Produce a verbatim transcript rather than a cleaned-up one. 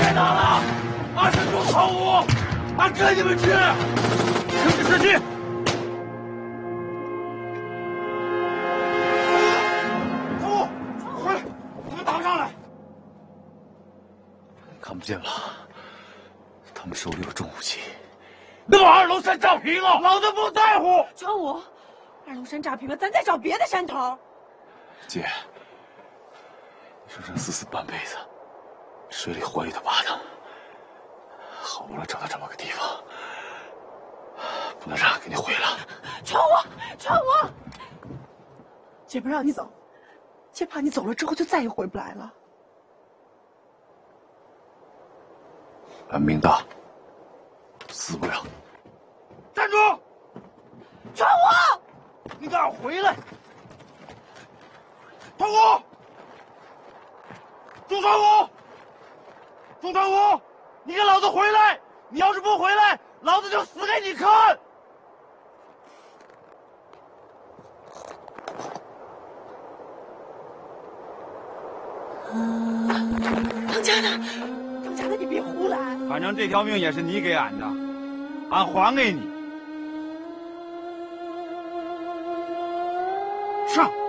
别打了！二十九朝五，俺跟你们去！停止射击！朝五，回来！你们打上来！ 看不见吧？他们手里有重武器。 那把二龙山炸平了，老子不在乎。 传武，二龙山炸平了，咱再找别的山头。 姐，你生生死死半辈子，水里火里的扒他，好不容易找到这么个地方，不能让他给你毁了。 传武，传武，姐不让你走，姐怕你走了之后就再也回不来了。 俺命大。 死不了！ 站住！ 传武， 你给俺回来！传武！钟传武！钟传武！你给老子回来！你要是不回来，老子就死给你看！ 当家的，当家的，你别胡来！ 反正这条命也是你给俺的。 俺还给你，上。